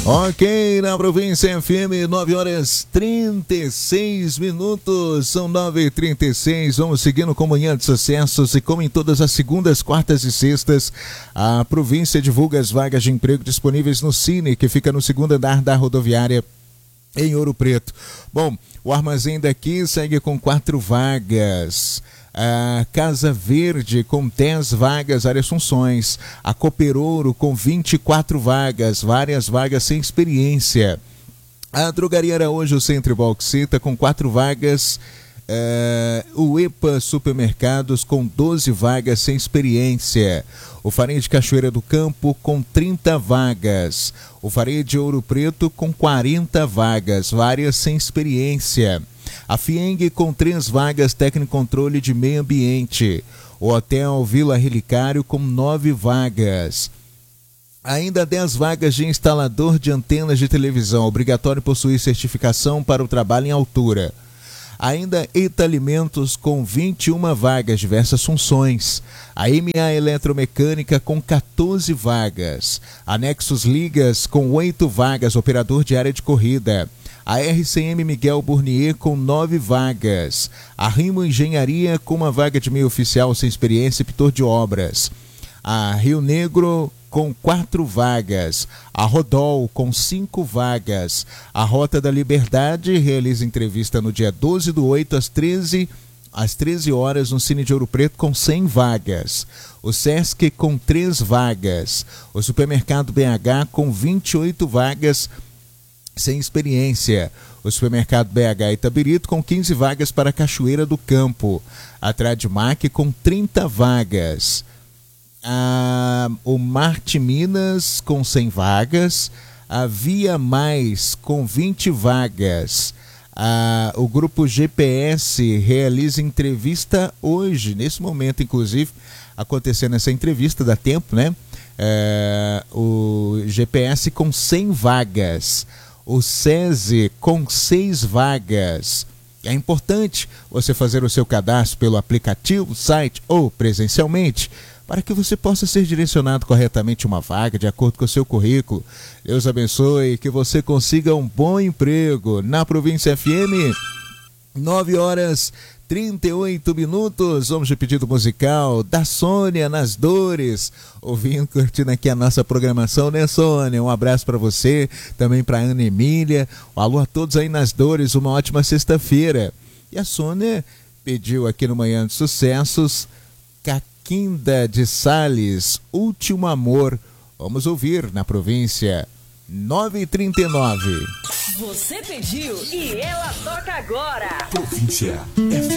Ok, na Província FM, 9h36, são 9h36, vamos seguindo com Manhã de Sucessos e como em todas as segundas, quartas e sextas, a província divulga as vagas de emprego disponíveis no Cine, que fica no segundo andar da rodoviária em Ouro Preto. Bom, o armazém daqui segue com 4 vagas. A Casa Verde com 10 vagas, várias funções. A Cooperouro com 24 vagas, várias vagas sem experiência. A Drogaria Araújo Centro e Bauxita com 4 vagas. O EPA Supermercados com 12 vagas sem experiência. O Farinha de Cachoeira do Campo com 30 vagas. O Farinha de Ouro Preto com 40 vagas, várias sem experiência. A FIENG com 3 vagas, técnico controle de meio ambiente. O Hotel Vila Relicário com 9 vagas. Ainda 10 vagas de instalador de antenas de televisão, obrigatório possuir certificação para o trabalho em altura. Ainda Italimentos com 21 vagas, diversas funções. A MA Eletromecânica com 14 vagas. A Nexus Ligas com 8 vagas, operador de área de corrida. A RCM Miguel Burnier com 9 vagas. A Rimo Engenharia com 1 vaga de meio oficial sem experiência e pintor de obras. A Rio Negro com 4 vagas. A Rodol com 5 vagas. A Rota da Liberdade realiza entrevista no dia 12/8 às 13 horas no Cine de Ouro Preto com 100 vagas. O Sesc com 3 vagas. O Supermercado BH com 28 vagas sem experiência. O Supermercado BH Itabirito com 15 vagas para Cachoeira do Campo. A Tradmac com 30 vagas. O Marte Minas com 100 vagas. A Via Mais com 20 vagas. O Grupo GPS realiza entrevista hoje, nesse momento, inclusive, acontecendo essa entrevista, dá tempo, né? O GPS com 100 vagas. O SESI com 6 vagas. É importante você fazer o seu cadastro pelo aplicativo, site ou presencialmente, para que você possa ser direcionado corretamente a uma vaga de acordo com o seu currículo. Deus abençoe, que você consiga um bom emprego. Na Província FM, 9h38. Vamos de pedido musical da Sônia Nas Dores. Ouvindo, curtindo aqui a nossa programação, né, Sônia? Um abraço para você, também para Ana Emília. Alô a todos aí nas Dores, uma ótima sexta-feira. E a Sônia pediu aqui no Manhã de Sucessos, Caquinda de Sales, Último Amor. Vamos ouvir na Província. 9h39. Você pediu e ela toca agora. Província FM.